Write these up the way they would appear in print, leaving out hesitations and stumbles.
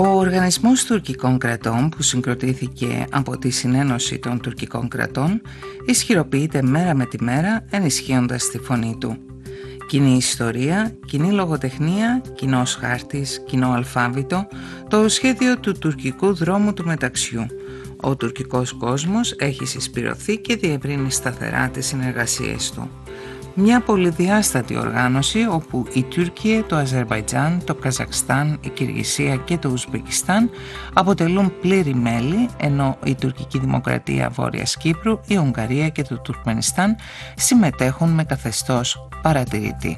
Ο Οργανισμός Τουρκικών Κρατών, που συγκροτήθηκε από τη Συνένωση των Τουρκικών Κρατών, ισχυροποιείται μέρα με τη μέρα, ενισχύοντας τη φωνή του. Κοινή ιστορία, κοινή λογοτεχνία, κοινός χάρτης, κοινό αλφάβητο, το σχέδιο του τουρκικού δρόμου του μεταξιού. Ο τουρκικός κόσμος έχει συσπηρωθεί και διευρύνει σταθερά τις συνεργασίες του. Μια πολυδιάστατη οργάνωση όπου η Τουρκία, το Αζερβαϊτζάν, το Καζακστάν, η Κυργισία και το Ουσμπεκιστάν αποτελούν πλήρη μέλη, ενώ η Τουρκική Δημοκρατία Βόρειας Κύπρου, η Ουγγαρία και το Τουρκμενιστάν συμμετέχουν με καθεστώς παρατηρητή.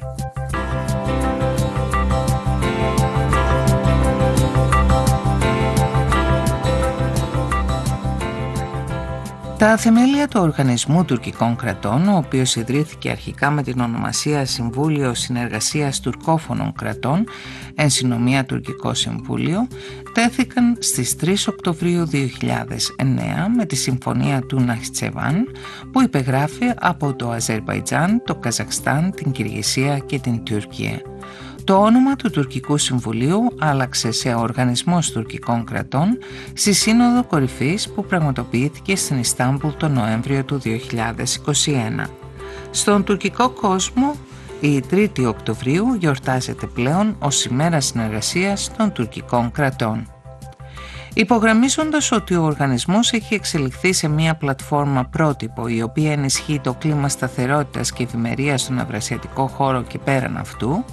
Τα θεμέλια του Οργανισμού Τουρκικών Κρατών, ο οποίος ιδρύθηκε αρχικά με την ονομασία Συμβούλιο Συνεργασίας Τουρκόφωνων Κρατών, εν συνομία Τουρκικό Συμβούλιο, τέθηκαν στις 3 Οκτωβρίου 2009 με τη Συμφωνία του Ναχτσεβάν, που υπεγράφει από το Αζερβαϊτζάν, το Καζακστάν, την Κυργισία και την Τουρκία. Το όνομα του Τουρκικού Συμβουλίου άλλαξε σε Οργανισμός Τουρκικών Κρατών στη Σύνοδο Κορυφής που πραγματοποιήθηκε στην Ιστάμπουλ τον Νοέμβριο του 2021. Στον τουρκικό κόσμο, η 3η Οκτωβρίου γιορτάζεται πλέον ως ημέρα συνεργασίας των τουρκικών κρατών. Υπογραμμίζοντας ότι ο οργανισμός έχει εξελιχθεί σε μια πλατφόρμα πρότυπο η οποία ενισχύει το κλίμα σταθερότητας και ευημερίας στον ευρασιατικό χώρο και πέραν αυτού,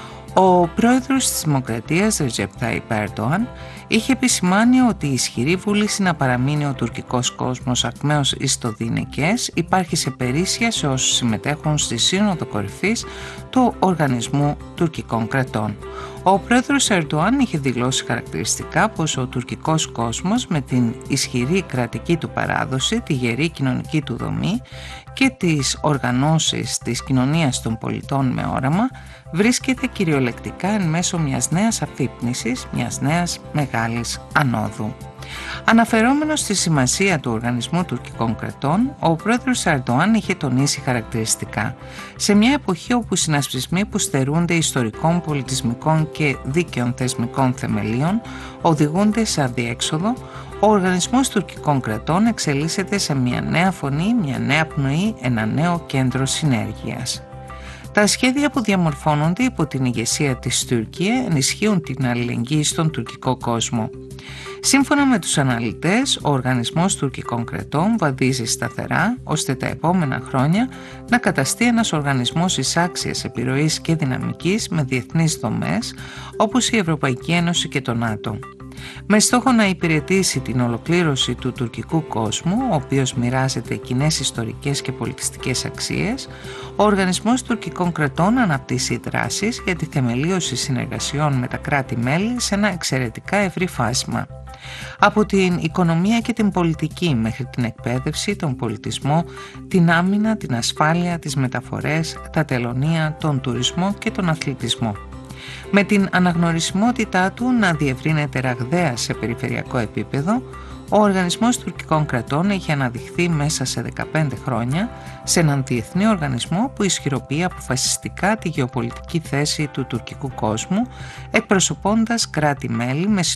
ο πρόεδρος της Δημοκρατίας, Ρετζέπ Ταϊπ Ερντοάν, είχε επισημάνει ότι η ισχυρή βούληση να παραμείνει ο τουρκικός κόσμος ακμαίος ιστοδυναικές υπάρχει σε περίσσια σε όσους συμμετέχουν στη Σύνοδο Κορυφής του Οργανισμού Τουρκικών Κρατών. Ο πρόεδρος Ερντοάν είχε δηλώσει χαρακτηριστικά πως ο τουρκικός κόσμος με την ισχυρή κρατική του παράδοση, τη γερή κοινωνική του δομή και τις οργανώσεις της κοινωνίας των πολιτών με όραμα βρίσκεται κυριολεκτικά εν μέσω μιας νέας αφύπνισης, μιας νέας μεγάλης ανόδου. Αναφερόμενος στη σημασία του Οργανισμού Τουρκικών Κρατών, ο πρόεδρος Ερντοάν είχε τονίσει χαρακτηριστικά: σε μια εποχή όπου οι συνασπισμοί που στερούνται ιστορικών, πολιτισμικών και δίκαιων θεσμικών θεμελίων οδηγούνται σε αδιέξοδο, ο Οργανισμός Τουρκικών Κρατών εξελίσσεται σε μια νέα φωνή, μια νέα πνοή, ένα νέο κέντρο συνέργειας. Τα σχέδια που διαμορφώνονται υπό την ηγεσία της Τουρκία ενισχύουν την αλληλεγγύη στον τουρκικό κόσμο. Σύμφωνα με τους αναλυτές, ο Οργανισμός Τουρκικών Κρατών βαδίζει σταθερά ώστε τα επόμενα χρόνια να καταστεί ένας οργανισμός εισάξιας επιρροής και δυναμικής με διεθνείς δομές όπως η Ευρωπαϊκή Ένωση και το ΝΑΤΟ. Με στόχο να υπηρετήσει την ολοκλήρωση του τουρκικού κόσμου, ο οποίος μοιράζεται κοινές ιστορικές και πολιτιστικές αξίες, ο Οργανισμός Τουρκικών Κρατών αναπτύσσει δράσεις για τη θεμελίωση συνεργασιών με τα κράτη-μέλη σε ένα εξαιρετικά ευρύ φάσμα. Από την οικονομία και την πολιτική μέχρι την εκπαίδευση, τον πολιτισμό, την άμυνα, την ασφάλεια, τις μεταφορές, τα τελωνεία, τον τουρισμό και τον αθλητισμό. Με την αναγνωρισιμότητά του να διευρύνεται ραγδαία σε περιφερειακό επίπεδο, ο Οργανισμός Τουρκικών Κρατών έχει αναδειχθεί μέσα σε 15 χρόνια σε έναν διεθνή οργανισμό που ισχυροποιεί αποφασιστικά τη γεωπολιτική θέση του τουρκικού κόσμου, εκπροσωπώντας κράτη-μέλη με